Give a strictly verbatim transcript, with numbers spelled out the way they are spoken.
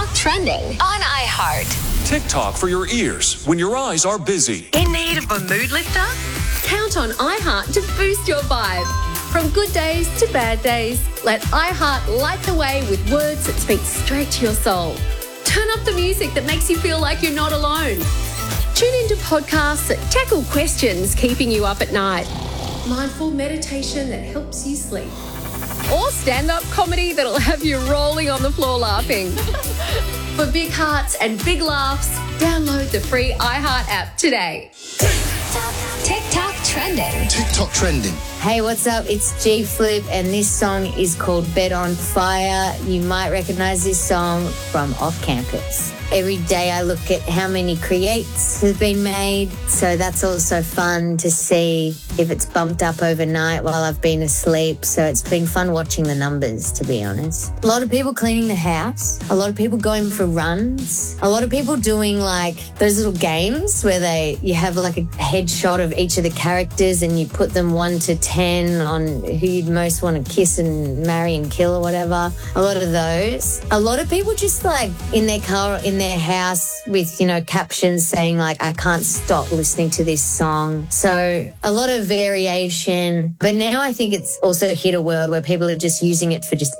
TikTok trending on iHeart. TikTok for your ears when your eyes are busy. In need of a mood lifter? Count on iHeart to boost your vibe. From good days to bad days, let iHeart light the way with words that speak straight to your soul. Turn up the music that makes you feel like you're not alone. Tune into podcasts that tackle questions keeping you up at night. Mindful meditation that helps you sleep. Or stand-up comedy that'll have you rolling on the floor laughing. For big hearts and big laughs, download the free iHeart app today. TikTok trending. TikTok trending. Hey, what's up? It's G Flip, and this song is called Bed on Fire. You might recognize this song from Off Campus. Every day I look at how many creates have been made, so that's also fun to see if it's bumped up overnight while I've been asleep. So it's been fun watching the numbers, to be honest. A lot of people cleaning the house, a lot of people going for runs, a lot of people doing like those little games where they you have like a headshot of each of the characters and you put them one to ten on who you'd most want to kiss and marry and kill or whatever. A lot of those. A lot of people just like in their car, in their house with, you know, captions saying like, I can't stop listening to this song. So a lot of variation. But now I think it's also hit a world where people are just using it for just